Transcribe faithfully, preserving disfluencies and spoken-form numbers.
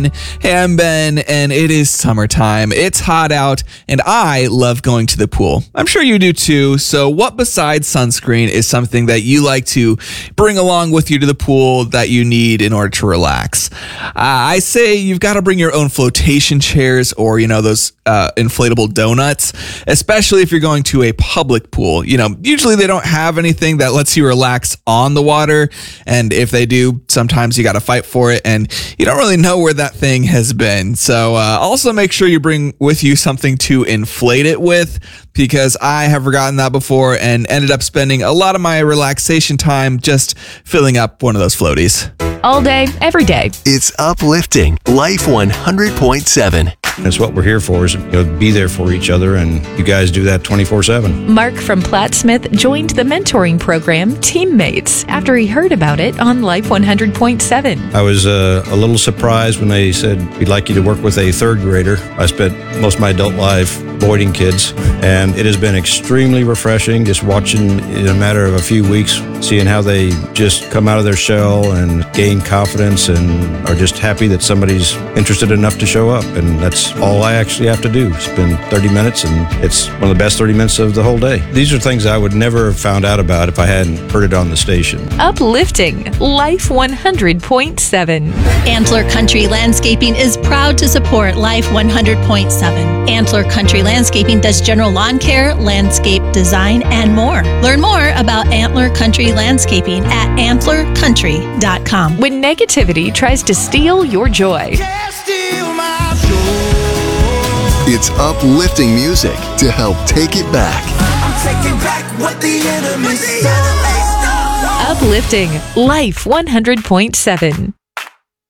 Hey, I'm Ben, and it is summertime. It's hot out, and I love going to the pool. I'm sure you do too. So what besides sunscreen is something that you like to bring along with you to the pool that you need in order to relax? Uh, I say you've got to bring your own flotation chairs or, you know, those uh, inflatable donuts, especially if you're going to a public pool. You know, usually they don't have anything that lets you relax on the water, and if they do, sometimes you got to fight for it, and you don't really know where that thing has been. So uh, also make sure you bring with you something to inflate it with, because I have forgotten that before and ended up spending a lot of my relaxation time just filling up one of those floaties. All day, every day. It's uplifting. Life one hundred point seven. That's what we're here for, is, you know, be there for each other, and you guys do that twenty-four seven. Mark from Platt Smith joined the mentoring program Teammates after he heard about it on Life one hundred point seven. I was uh, a little surprised when they said, we'd like you to work with a third grader. I spent most of my adult life avoiding kids, and it has been extremely refreshing just watching in a matter of a few weeks, seeing how they just come out of their shell and gain confidence and are just happy that somebody's interested enough to show up. And that's all I actually have to do. Spend thirty minutes, and it's one of the best thirty minutes of the whole day. These are things I would never have found out about if I hadn't heard it on the station. Uplifting. Life one hundred point seven. Antler Country Landscaping is proud to support Life one hundred point seven. Antler Country Landscaping does general lawn care, landscape design, and more. Learn more about Antler Country Landscaping at antler country dot com. When negativity tries to steal your joy, It's uplifting music to help take it back. I'm taking back what the enemy stole. uplifting. Life one hundred point seven.